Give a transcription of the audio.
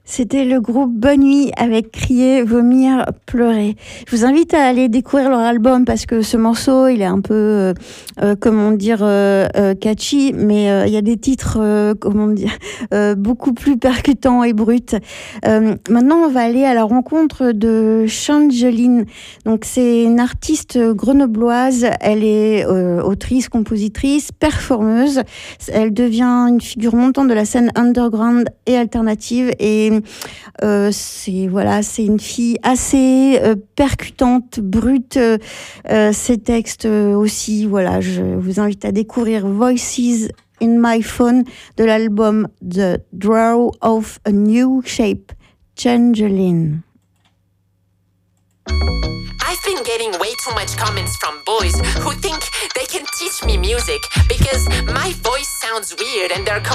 C'était le groupe Bonne Nuit avec Crier, Vomir, Pleurer. Je vous invite à aller découvrir leur album parce que ce morceau, il est un peu, catchy, mais il y a des titres, beaucoup plus percutants et bruts. Maintenant, on va aller à la rencontre de Changeline. Donc, c'est une artiste grenobloise. Elle est autrice, compositrice, performeuse. Elle devient une figure montante de la scène underground et alternative et c'est une fille assez percutante, brute. Ses textes aussi, voilà, je vous invite à découvrir Voices in My Phone de l'album The Draw of a New Shape, Changeline. I've been getting way too much comments from boys who think they can teach me music because my voice sounds weird and they're